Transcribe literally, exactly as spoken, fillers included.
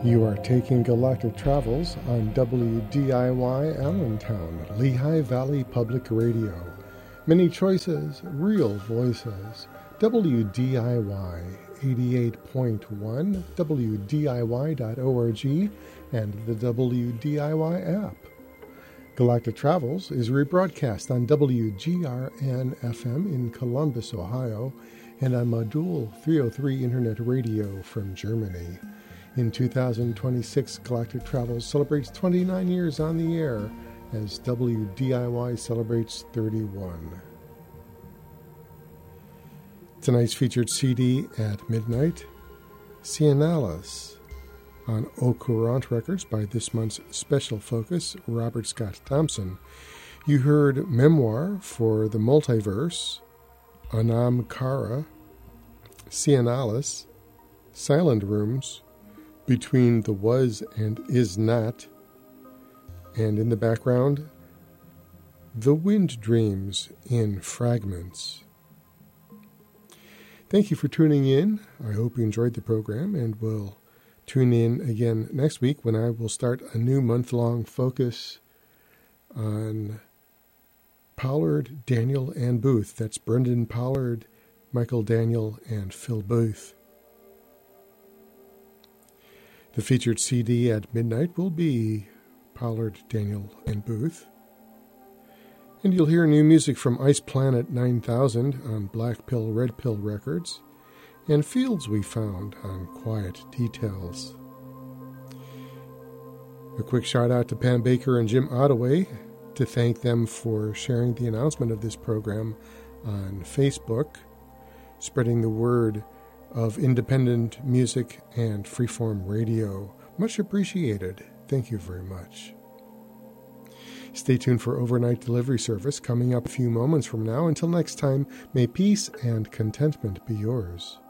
You are taking Galactic Travels on W D I Y Allentown, Lehigh Valley Public Radio. Many choices, real voices. W D I Y eighty-eight point one, W D I Y dot org, and the W D I Y app. Galactic Travels is rebroadcast on W G R N F M in Columbus, Ohio, and on Modul three oh three Internet Radio from Germany. In two thousand twenty-six, Galactic Travels celebrates twenty-nine years on the air as W D I Y celebrates thirty-one. Tonight's featured C D at midnight, Cianalis on Au Courant Records by this month's special focus, Robert Scott Thompson. You heard Memoir for the Multiverse, Anam Cara, Cianalis, Silent Rooms, Between the Was and Is Not, and in the background, The Wind Dreams in Fragments. Thank you for tuning in. I hope you enjoyed the program, and we'll tune in again next week when I will start a new month-long focus on Pollard, Daniel, and Booth. That's Brendan Pollard, Michael Daniel, and Phil Booth. The featured C D at midnight will be Pollard, Daniel, and Booth. And you'll hear new music from Ice Planet nine thousand on Black Pill, Red Pill Records, and Fields We Found on Quiet Details. A quick shout out to Pam Baker and Jim Ottaway to thank them for sharing the announcement of this program on Facebook, spreading the word of independent music and freeform radio. Much appreciated. Thank you very much. Stay tuned for overnight delivery service coming up a few moments from now. Until next time, may peace and contentment be yours.